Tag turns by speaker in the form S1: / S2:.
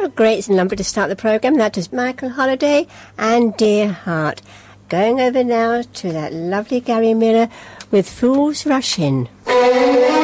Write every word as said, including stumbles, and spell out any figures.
S1: A great number to start the programme. That was Michael Holiday and Dear Heart. Going over now to that lovely Gary Miller with Fools Rush In.